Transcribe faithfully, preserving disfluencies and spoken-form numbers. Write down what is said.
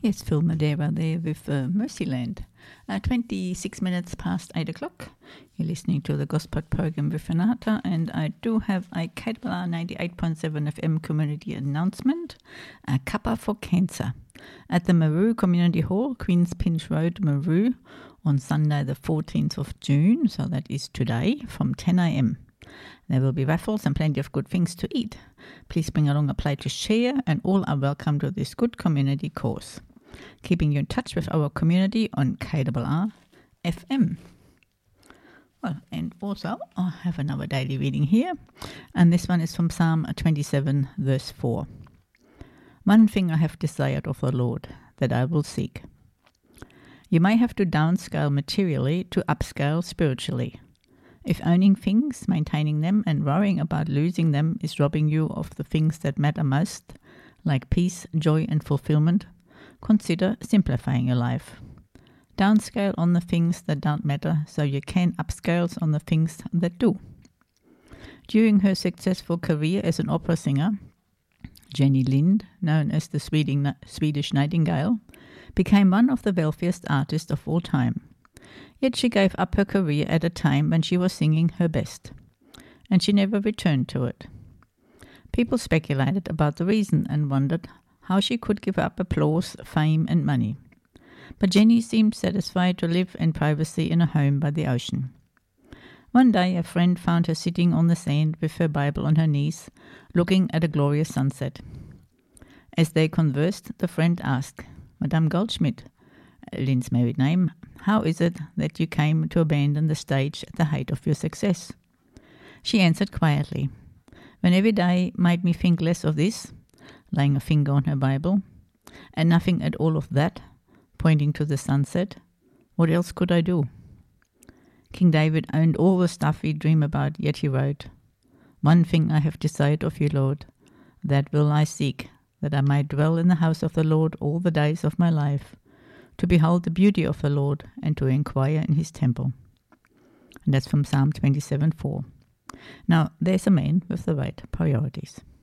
Yes, Phil Madeira there with uh, Mercyland. Uh, twenty-six minutes past eight o'clock. You're listening to the Gospel program with Renata, and I do have a K W R ninety-eight point seven F M community announcement. A Kappa for Cancer at the Maru Community Hall, Queens Pinch Road, Maru, on Sunday the fourteenth of June, so that is today, from ten a m. There will be raffles and plenty of good things to eat. Please bring along a plate to share, and all are welcome to this good community cause. Keeping you in touch with our community on K W R F M. Well, and also I have another daily reading here, and this one is from Psalm twenty-seven, verse four. One thing I have desired of the Lord, that I will seek. You may have to downscale materially to upscale spiritually. If owning things, maintaining them, and worrying about losing them is robbing you of the things that matter most, like peace, joy, and fulfillment, consider simplifying your life. Downscale on the things that don't matter so you can upscale on the things that do. During her successful career as an opera singer, Jenny Lind, known as the Swedish Nightingale, became one of the wealthiest artists of all time. Yet she gave up her career at a time when she was singing her best, and she never returned to it. People speculated about the reason and wondered how she could give up applause, fame, and money. But Jenny seemed satisfied to live in privacy in a home by the ocean. One day a friend found her sitting on the sand with her Bible on her knees, looking at a glorious sunset. As they conversed, the friend asked, "Madame Goldschmidt," Lynn's married name, "how is it that you came to abandon the stage at the height of your success?" She answered quietly, "When every day made me think less of this," laying a finger on her Bible, "and nothing at all of that," pointing to the sunset, "what else could I do?" King David owned all the stuff we dream about, yet he wrote, "One thing I have desired of you, Lord, that will I seek, that I may dwell in the house of the Lord all the days of my life, to behold the beauty of the Lord and to inquire in his temple." And that's from Psalm twenty-seven four. Now, there's a man with the right priorities.